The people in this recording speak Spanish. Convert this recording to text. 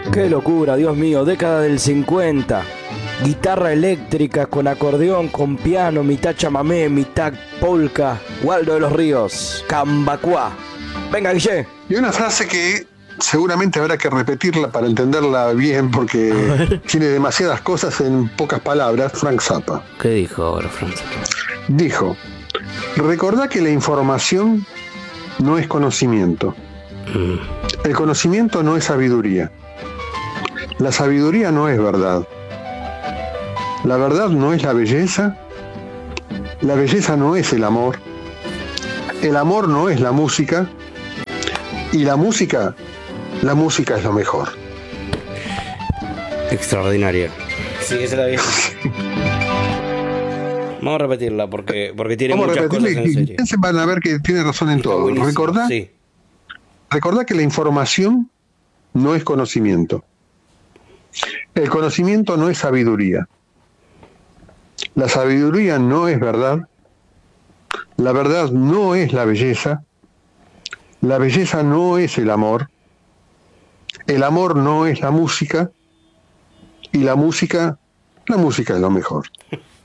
Qué locura, Dios mío, década del 50. Guitarra eléctrica con acordeón, con piano, mitad chamamé, mitad polka. Waldo de los Ríos, Cambacuá. Venga, Guille. Y una frase que seguramente habrá que repetirla para entenderla bien porque tiene demasiadas cosas en pocas palabras. Frank Zappa. ¿Qué dijo ahora, Frank Zappa? Dijo: recordá que la información no es conocimiento. El conocimiento no es sabiduría. La sabiduría no es verdad. La verdad no es la belleza. La belleza no es el amor. El amor no es la música. Y la música es lo mejor. Extraordinaria. Sí, esa la vi. Vamos a repetirla porque tiene muchas cosas en serio. Van a ver que tiene razón en todo. Recordá, sí. Recordá que la información no es conocimiento. El conocimiento no es sabiduría. La sabiduría no es verdad. La verdad no es la belleza. La belleza no es el amor. El amor no es la música. Y la música es lo mejor.